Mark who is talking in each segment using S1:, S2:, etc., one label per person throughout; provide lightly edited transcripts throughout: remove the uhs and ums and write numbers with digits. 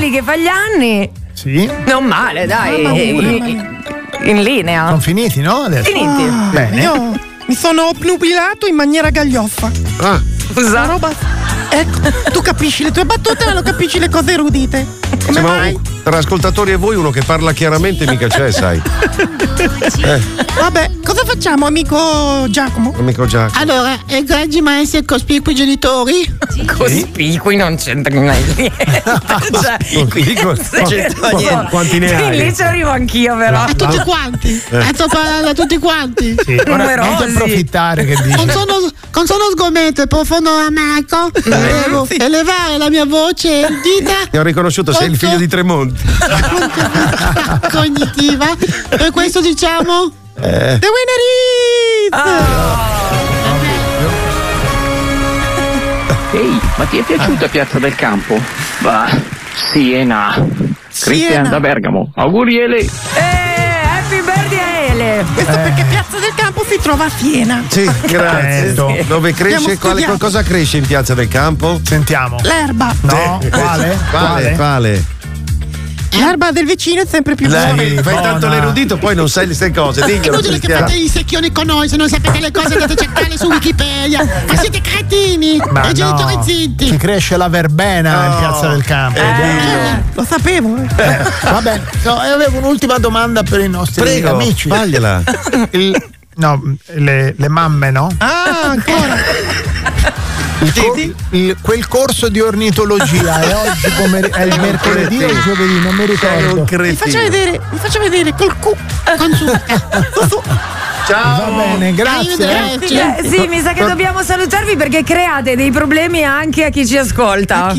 S1: Willy che fa gli anni.
S2: Sì.
S1: Non male, dai. In linea.
S2: Sono finiti, no? Adesso.
S1: Finiti.
S2: Bene.
S3: Io mi sono obnubilato in maniera gaglioffa.
S1: Scusa.
S3: Roba. Ecco, tu capisci le tue battute, ma non capisci le cose erudite. Come mai?
S4: Tra ascoltatori e voi uno che parla chiaramente mica c'è, sai.
S3: Vabbè, cosa facciamo, amico Giacomo?
S4: Amico Giacomo.
S3: Allora, egregi maestri e cospicui genitori.
S1: Cospicui non c'entra niente.
S4: Quanti ne hai?
S1: Lì ci arrivo anch'io, però.
S3: A tutti quanti. Sto parlando a tutti quanti.
S2: Sì, ora non ti approfittare che dici.
S3: Non sono sgomento e profondo amaco. Devo elevare la mia voce erudita.
S4: Ti ho riconosciuto, sei il figlio di Tremonti.
S3: Cognitiva. Per questo diciamo The winner is
S5: Ehi, ma ti è piaciuta Piazza del Campo? Bah, Siena. Cristian da Bergamo. Auguri Ele.
S1: Happy birthday a Ele.
S3: Questo perché Piazza del Campo si trova a Siena.
S4: Sì, grazie. Dove cresce? Cosa cresce in Piazza del Campo?
S2: Sentiamo.
S3: L'erba.
S2: No, quale?
S3: L'erba del vicino è sempre più buona.
S4: Fai tanto l'erudito, poi non sai queste cose.
S3: È inutile che fate i secchioni con noi, se non sapete le cose andate a cercarle su Wikipedia. Ma siete cretini e genitori zitti.
S2: Ci cresce la verbena in Piazza del Campo.
S3: Lo sapevo.
S2: Vabbè, avevo un'ultima domanda per i nostri amici.
S4: Fagliela.
S2: Le mamme, no?
S3: Ah, ancora.
S2: Quel corso di ornitologia è oggi è il mercoledì o il giovedì, non mi ricordo.
S3: Mi faccia vedere col con su.
S2: Ciao. Va bene, grazie.
S1: Sì, mi sa che dobbiamo salutarvi perché create dei problemi anche a chi ci ascolta.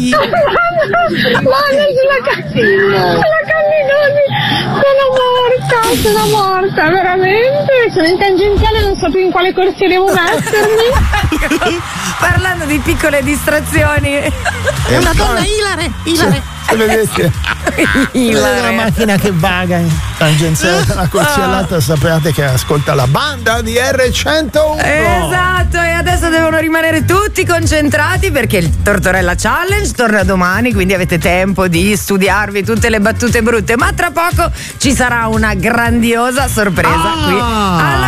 S6: Sono morta, veramente. Sono in tangenziale, non so più in quale corsia devo mettermi.
S1: Parlando di piccole distrazioni.
S3: È una donna ilare.
S2: Vedete? La macchina che vaga in tangenziale dalla corsiellata, sapete che ascolta la banda di R101.
S1: Esatto, e adesso devono rimanere tutti concentrati perché il Tortorella Challenge torna domani, quindi avete tempo di studiarvi tutte le battute brutte, ma tra poco ci sarà una grandiosa sorpresa qui alla